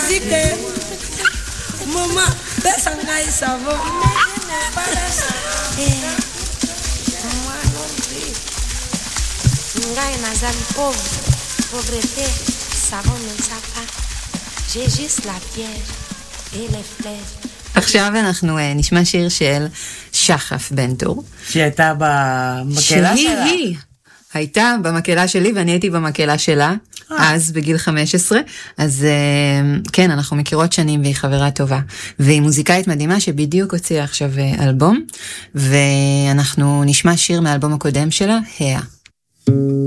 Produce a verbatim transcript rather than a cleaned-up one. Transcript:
musique. Maman, descends là, ça va. Moi non plus. Ngai nazali pauvre. Pauvreté, savon ne sait pas. J'ai juste la pierre et les fleurs. עכשיו אנחנו נשמע שיר של שחף בן דור. שהייתה במקהלה שהיא, שלה. היא. הייתה במקהלה שלי ואני הייתי במקהלה שלה, אז בגיל חמש עשרה, אז כן, אנחנו מכירות שנים והיא חברה טובה, והיא מוזיקאית מדהימה שבדיוק הוציאה עכשיו אלבום, ואנחנו נשמע שיר מהאלבום הקודם שלה, האה.